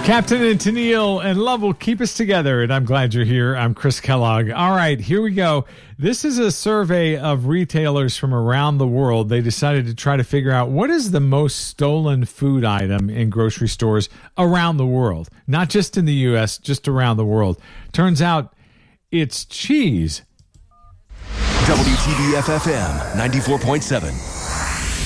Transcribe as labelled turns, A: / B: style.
A: Captain and Tennille and love will keep us together, and I'm glad you're here. I'm Chris Kellogg. All right, here we go. This is a survey of retailers from around the world. They decided to try to figure out what is the most stolen food item in grocery stores around the world. Not just in the U.S., just around the world. Turns out it's cheese.
B: WTBF-FM 94.7.